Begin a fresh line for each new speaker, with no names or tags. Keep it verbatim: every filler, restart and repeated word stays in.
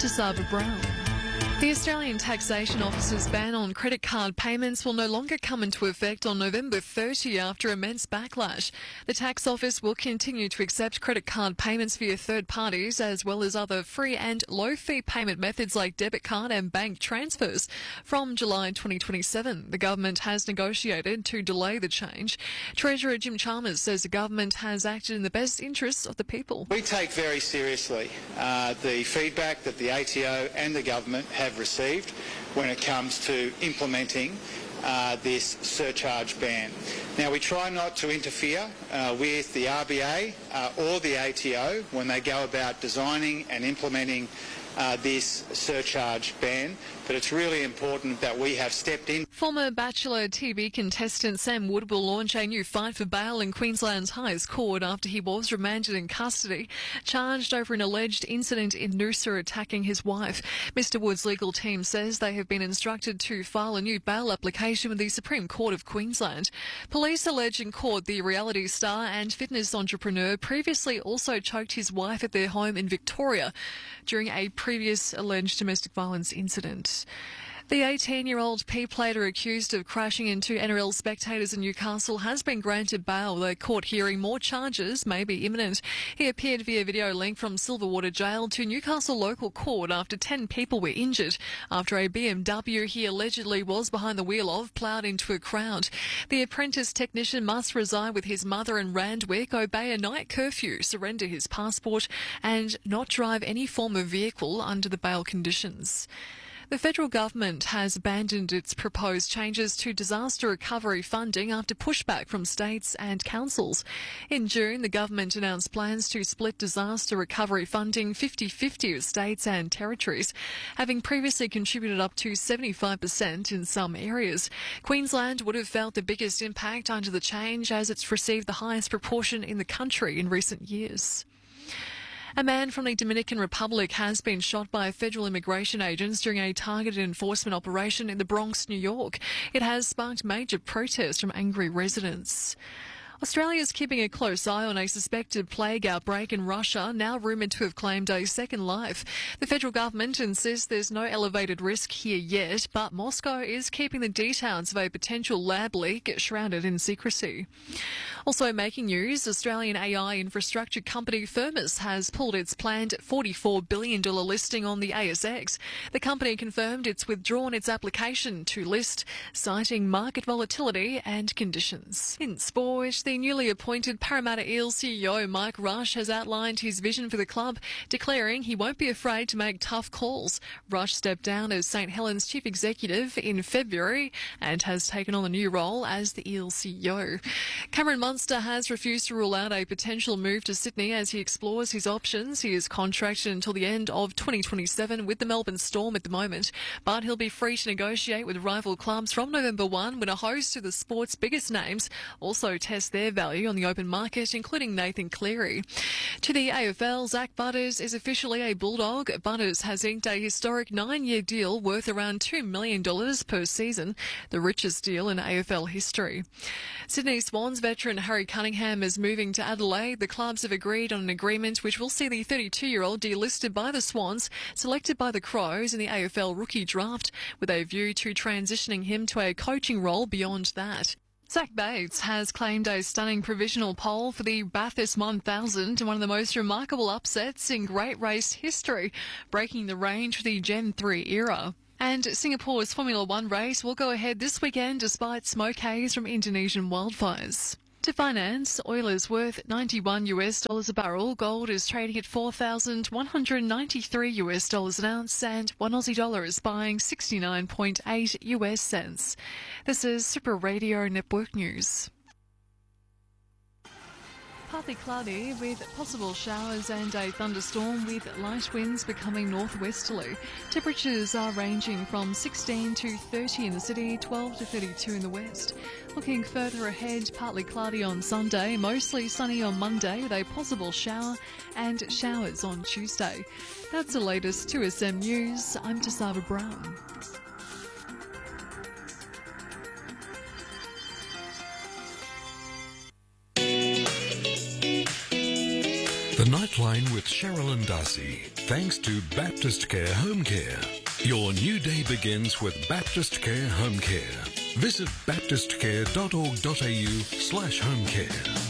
Tasava Brown. The Australian Taxation Office's ban on credit card payments will no longer come into effect on November thirtieth after immense backlash. The Tax Office will continue to accept credit card payments via third parties as well as other free and low-fee payment methods like debit card and bank transfers. From July twenty twenty-seven, the government has negotiated to delay the change. Treasurer Jim Chalmers says the government has acted in the best interests of the people.
We take very seriously uh, the feedback that the A T O and the government have received when it comes to implementing uh, this surcharge ban. Now, we try not to interfere uh, with the R B A uh, or the A T O when they go about designing and implementing uh, this surcharge ban, but it's really important that we have stepped in.
Former Bachelor T V contestant Sam Wood will launch a new fight for bail in Queensland's highest court after he was remanded in custody, charged over an alleged incident in Noosa attacking his wife. Mister Wood's legal team says they have been instructed to file a new bail application with the Supreme Court of Queensland. Police allege in court the reality star and fitness entrepreneur previously also choked his wife at their home in Victoria during a previous alleged domestic violence incident. The eighteen-year-old P-plater accused of crashing into N R L spectators in Newcastle has been granted bail. The court hearing more charges may be imminent. He appeared via video link from Silverwater Jail to Newcastle local court after ten people were injured after a B M W he allegedly was behind the wheel of ploughed into a crowd. The apprentice technician must reside with his mother in Randwick, obey a night curfew, surrender his passport and not drive any form of vehicle under the bail conditions. The federal government has abandoned its proposed changes to disaster recovery funding after pushback from states and councils. In June, the government announced plans to split disaster recovery funding fifty-fifty with states and territories, having previously contributed up to seventy-five percent in some areas. Queensland would have felt the biggest impact under the change as it's received the highest proportion in the country in recent years. A man from the Dominican Republic has been shot by federal immigration agents during a targeted enforcement operation in the Bronx, New York. It has sparked major protests from angry residents. Australia is keeping a close eye on a suspected plague outbreak in Russia, now rumoured to have claimed a second life. The federal government insists there's no elevated risk here yet, but Moscow is keeping the details of a potential lab leak shrouded in secrecy. Also making news, Australian A I infrastructure company Firmus has pulled its planned forty-four billion dollars listing on the A S X. The company confirmed it's withdrawn its application to list, citing market volatility and conditions. In sport, the newly appointed Parramatta Eels C E O Mike Rush has outlined his vision for the club, declaring he won't be afraid to make tough calls. Rush stepped down as St Helens chief executive in February and has taken on a new role as the Eels C E O. Cameron Munster has refused to rule out a potential move to Sydney as he explores his options. He is contracted until the end of twenty twenty-seven with the Melbourne Storm at the moment, but he'll be free to negotiate with rival clubs from November first when a host of the sport's biggest names also test their value on the open market, including Nathan Cleary. To the A F L, Zach Butters is officially a Bulldog. Butters has inked a historic nine-year deal worth around two million dollars per season, the richest deal in A F L history. Sydney Swans veteran Harry Cunningham is moving to Adelaide. The clubs have agreed on an agreement which will see the thirty-two-year-old delisted by the Swans, selected by the Crows in the A F L rookie draft, with a view to transitioning him to a coaching role beyond that. Zach Bates has claimed a stunning provisional pole for the Bathurst one thousand in one of the most remarkable upsets in great race history, breaking the range for the Gen three era. And Singapore's Formula One race will go ahead this weekend despite smoke haze from Indonesian wildfires. To finance, oil is worth ninety-one US dollars a barrel, gold is trading at four thousand one hundred ninety-three US dollars an ounce, and one Aussie dollar is buying sixty-nine point eight US cents. This is Super Radio Network News. Partly cloudy with possible showers and a thunderstorm with light winds becoming northwesterly. Temperatures are ranging from sixteen to thirty in the city, twelve to thirty-two in the west. Looking further ahead, partly cloudy on Sunday, mostly sunny on Monday with a possible shower and showers on Tuesday. That's the latest two S M News. I'm Tasava Brown.
The night Nightline with Cheryl and Darcy. Thanks to Baptist Care Home Care. Your new day begins with Baptist Care Home Care. Visit baptist care dot org dot a u slash home care.